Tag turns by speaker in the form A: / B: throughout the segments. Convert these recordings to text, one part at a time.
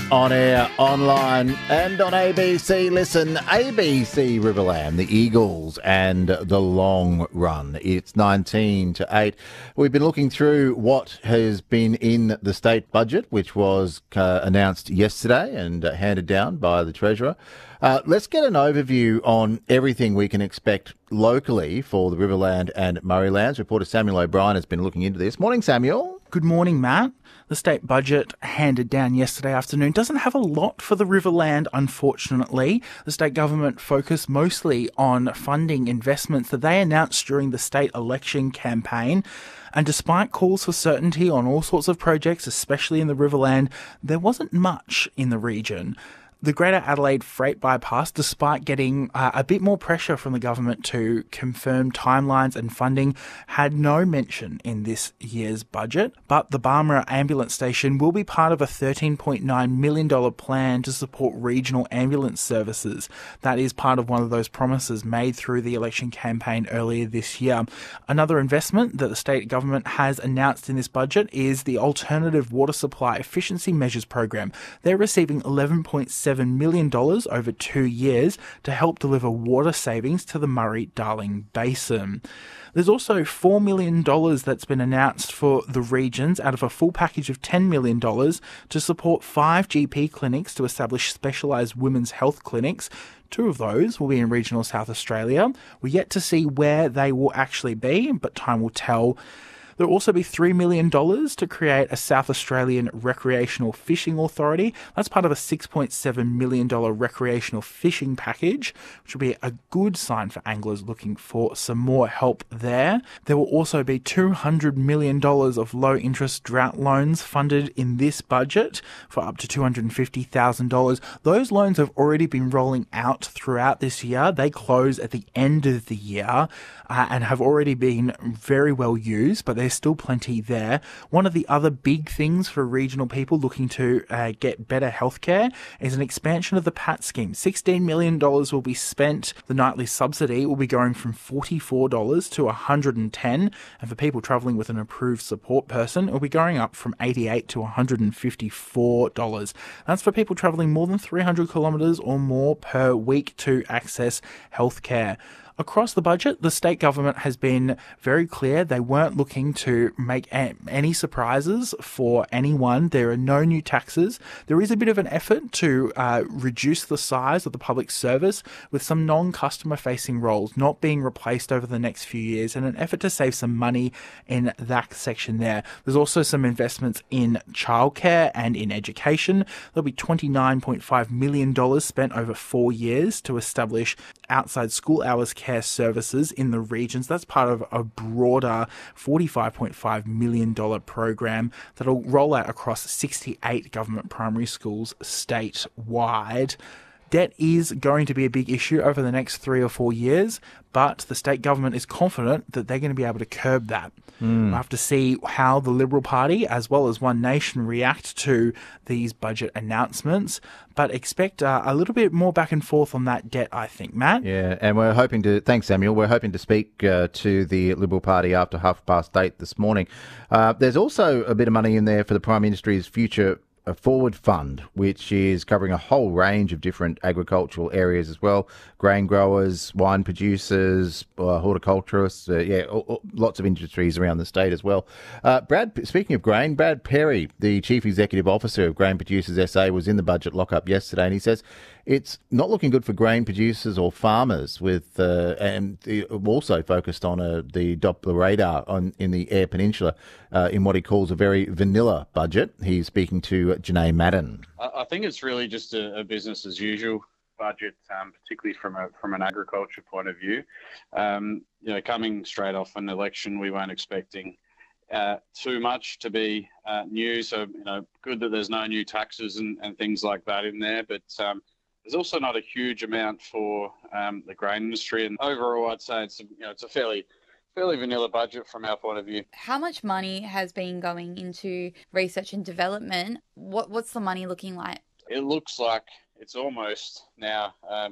A: On air, online, and on ABC. Listen, ABC Riverland, the Eagles, and the long run. It's 19 to 8. We've been looking through what has been in the state budget, which was announced yesterday and handed down by the Treasurer. Let's get an overview on everything we can expect locally for the Riverland and Murraylands. Reporter Samuel O'Brien has been looking into this. Morning, Samuel.
B: Good morning, Matt. The state budget handed down yesterday afternoon doesn't have a lot for the Riverland, unfortunately. The state government focused mostly on funding investments that they announced during the state election campaign. And despite calls for certainty on all sorts of projects, especially in the Riverland, there wasn't much in the region. The Greater Adelaide Freight Bypass, despite getting a bit more pressure from the government to confirm timelines and funding, had no mention in this year's budget. But the Barmera Ambulance Station will be part of a $13.9 million plan to support regional ambulance services. That is part of one of those promises made through the election campaign earlier this year. Another investment that the state government has announced in this budget is the Alternative Water Supply Efficiency Measures Program. They're receiving $11.7 million over 2 years to help deliver water savings to the Murray-Darling Basin. There's also $4 million that's been announced for the regions out of a full package of $10 million to support 5 GP clinics to establish specialised women's health clinics. 2 of those will be in regional South Australia. We're yet to see where they will actually be, but time will tell. There will also be $3 million to create a South Australian Recreational Fishing Authority. That's part of a $6.7 million recreational fishing package, which will be a good sign for anglers looking for some more help there. There will also be $200 million of low-interest drought loans funded in this budget for up to $250,000. Those loans have already been rolling out throughout this year. They close at the end of the year and have already been very well used, but there's still plenty there. One of the other big things for regional people looking to get better healthcare is an expansion of the PAT scheme. $16 million will be spent. The nightly subsidy will be going from $44 to $110, and for people travelling with an approved support person, it will be going up from $88 to $154. That's for people travelling more than 300 kilometres or more per week to access healthcare. Across the budget, the state government has been very clear they weren't looking to make any surprises for anyone. There are no new taxes. There is a bit of an effort to reduce the size of the public service with some non-customer facing roles not being replaced over the next few years, and an effort to save some money in that section there. There's also some investments in childcare and in education. There'll be $29.5 million spent over 4 years to establish outside school hours care services in the regions. That's part of a broader $45.5 million program that'll roll out across 68 government primary schools statewide. Debt is going to be a big issue over the next 3 or 4 years, but the state government is confident that they're going to be able to curb that. We'll have to see how the Liberal Party, as well as One Nation, react to these budget announcements, but expect a little bit more back and forth on that debt, I think, Matt.
A: Yeah, and we're hoping to, thanks Samuel, we're hoping to speak to the Liberal Party after 8:30 this morning. There's also a bit of money in there for the Prime Minister's future Forward Fund, which is covering a whole range of different agricultural areas as well. Grain growers, wine producers, horticulturists, lots of industries around the state as well. Speaking of grain, Brad Perry, the Chief Executive Officer of Grain Producers SA, was in the budget lockup yesterday, and he says it's not looking good for grain producers or farmers, with and also focused on the Doppler radar in the Eyre Peninsula in what he calls a very vanilla budget. He's speaking to Janae Madden.
C: I think it's really just a business as usual budget, particularly from an agriculture point of view. Coming straight off an election, we weren't expecting too much to be new. So, good that there's no new taxes and things like that in there. But there's also not a huge amount for the grain industry. And overall, I'd say it's a fairly vanilla budget from our point of view.
D: How much money has been going into research and development? What's the money looking like?
C: It looks like it's almost now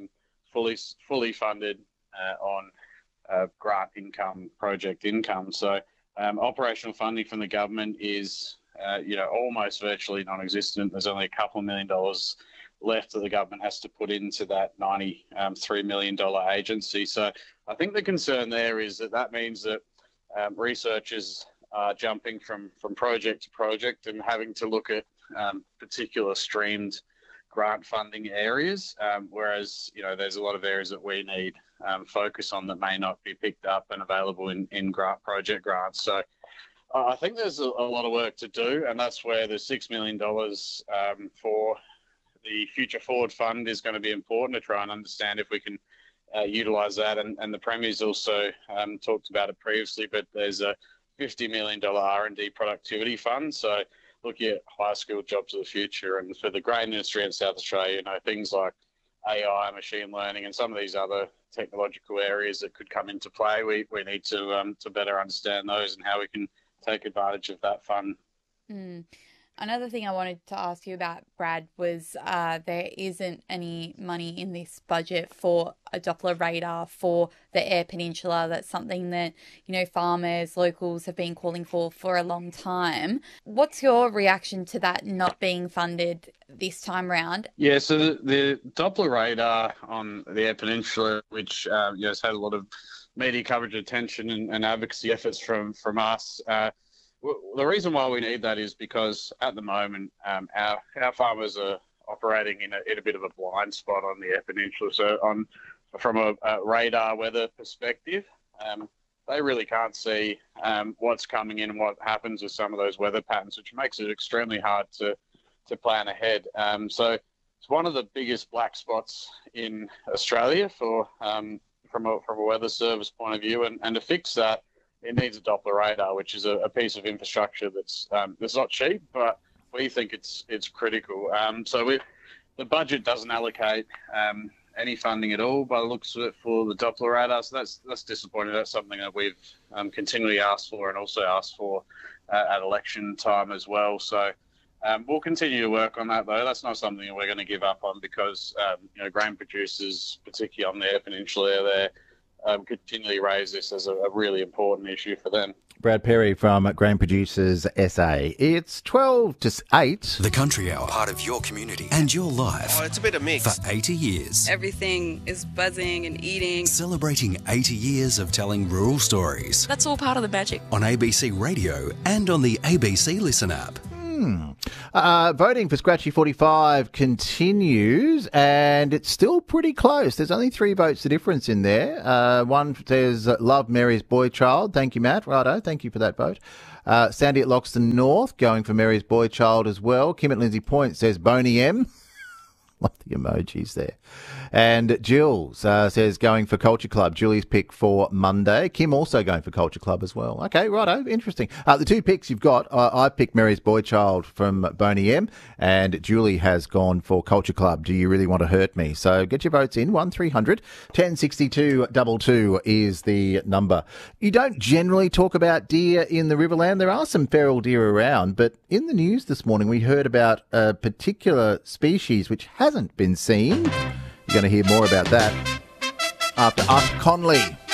C: fully funded on grant income, project income. So operational funding from the government is almost virtually non-existent. There's only a couple of $1 million left that the government has to put into that $93 million agency. So I think the concern there is that means that researchers are jumping from project to project and having to look at particular streamed grant funding areas, whereas, there's a lot of areas that we need focus on that may not be picked up and available in project grants. So I think there's a lot of work to do, and that's where the $6 million for the Future Forward Fund is going to be important to try and understand if we can utilise that. And the Premier's also talked about it previously, but there's a $50 million R&D productivity fund. So looking at high skill jobs of the future, and for the grain industry in South Australia, things like AI, machine learning, and some of these other technological areas that could come into play, we need to better understand those and how we can take advantage of that fund.
D: Another thing I wanted to ask you about, Brad, was there isn't any money in this budget for a Doppler radar for the Eyre Peninsula. That's something that, farmers, locals have been calling for a long time. What's your reaction to that not being funded this time round?
C: Yeah, so the Doppler radar on the Eyre Peninsula, which has had a lot of media coverage, attention and advocacy efforts from us, the reason why we need that is because at the moment our farmers are operating in a bit of a blind spot on the Eyre Peninsula. So from a radar weather perspective, they really can't see what's coming in and what happens with some of those weather patterns, which makes it extremely hard to plan ahead. So it's one of the biggest black spots in Australia from a weather service point of view, and to fix that, it needs a Doppler radar, which is a piece of infrastructure that's not cheap, but we think it's critical. So the budget doesn't allocate any funding at all by the looks of it for the Doppler radar. So that's disappointing. That's something that we've continually asked for, and also asked for at election time as well. So we'll continue to work on that, though. That's not something that we're going to give up on, because grain producers, particularly on the Eyre Peninsula, they're continually raise this as a really important issue for them.
A: Brad Perry from Grain Producers SA. It's 12 to 8.
E: The Country Hour, part of your community and your life.
F: Oh, it's a bit of mix.
E: For 80 years.
G: Everything is buzzing and eating.
E: Celebrating 80 years of telling rural stories.
G: That's all part of the magic.
E: On ABC Radio and on the ABC Listen app.
A: Voting for Scratchy 45 continues, and it's still pretty close. There's only 3 votes the difference in there. One says love Mary's boy child. Thank you, Matt. Righto, thank you for that vote. Sandy at Loxton North going for Mary's boy child as well. Kim at Lindsay Point says Boney M. Love the emojis there. And Jill says going for Culture Club. Julie's pick for Monday. Kim also going for Culture Club as well. Okay, righto, interesting. The 2 picks you've got, I picked Mary's Boy Child from Boney M, and Julie has gone for Culture Club. Do you really want to hurt me? So get your votes in. 1300 1062 22 is the number. You don't generally talk about deer in the Riverland. There are some feral deer around, but in the news this morning we heard about a particular species which hasn't been seen. You're going to hear more about that after Conley.